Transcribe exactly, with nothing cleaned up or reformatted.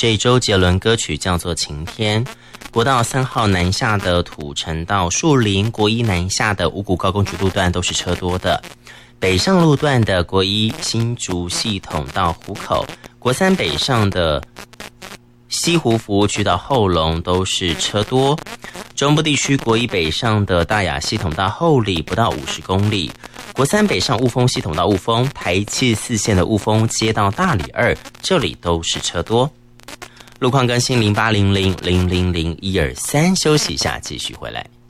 这周杰伦歌曲叫做《晴天》。国道三号南下的土城到树林，国一南下的五股高工局路段都是车多的。北上路段的国一新竹系统到湖口，国三北上的西湖服务区到后龙都是车多。中部地区国一北上的大雅系统到后里不到五十公里，国三北上雾峰系统到雾峰，台七四线的雾峰接到大里二，这里都是车多。路况更新零八零零零零零一二三，休息一下，继续回来。